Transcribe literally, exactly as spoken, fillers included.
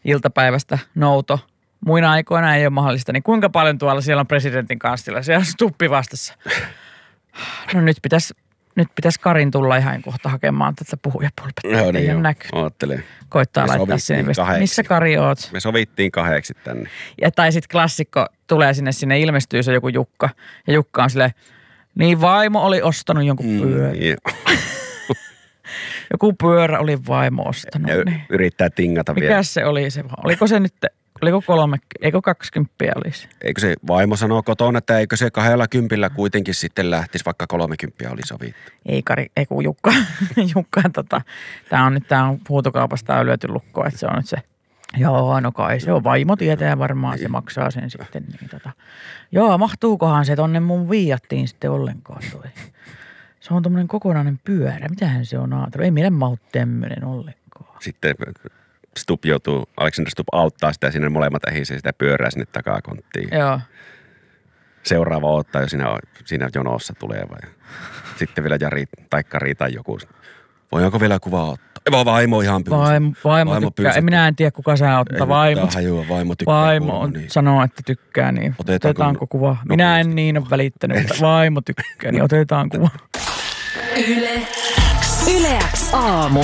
iltapäivästä nouto. Muina aikoina ei ole mahdollista, niin kuinka paljon tuolla siellä on presidentin kanssilla? Siellä on Stuppi vastassa. No nyt pitäisi, nyt pitäisi Karin tulla ihan kohta hakemaan tätä puhujapulpetta. No niin ei joo, näkyy. oottelin. Koittaa me laittaa sinne. Kahdeksi. Missä Kari oot? Me sovittiin kahdeksi tänne. Ja tai sitten klassikko tulee sinne, sinne ilmestyy se joku Jukka. Ja Jukka on silleen, niin vaimo oli ostanut jonkun pyörän. Mm, joku pyörä oli vaimo ostanut. Ja niin. Yrittää tingata vielä. Mikäs se oli se? Oliko se nyt, oliko kolme, eikö kaksikymppiä olisi? Eikö se vaimo sanoo kotona, että eikö se kahdella kympillä kuitenkin sitten lähtisi, vaikka kolmekymppiä oli sovittu? Ei Kari, ei kun Jukka. Jukka tota, tää on nyt, tää on huutokaupasta, tää on lyöty lukkoon, että se on nyt se. Joo, no kai se on. Vaimo tietää varmaan, se maksaa sen sitten. Niin tota. Joo, mahtuukohan se tonne mun viiattiin sitten ollenkaan toi. Se on tommonen kokonainen pyörä. Mitähän se on ajatellut? Ei meidän mahu tämmönen ollenkaan. Sitten Stubb joutuu, Alexander Stubb auttaa sitä ja sinne molemmat ehisee sitä pyörää sinne takakonttiin. Joo. Seuraava ottaa jo siinä, siinä jonossa tulee vai. Sitten vielä Jari tai Kari tai joku. Voidaanko vielä kuvaa ottaa? Ei vaimo ihan pyysi. Vaimo, vaimo, vaimo tykkää. Pyysi. Minä en tiedä kuka sä ottaa. Vaimo. Hajua, vaimo tykkää. Vaimo on, niin. Sanoo, että tykkää, niin otetaanko, otetaanko kuva? Minä en niin ole välittänyt, että vaimo tykkää, niin otetaan kuva. Yle X. Yle X aamu.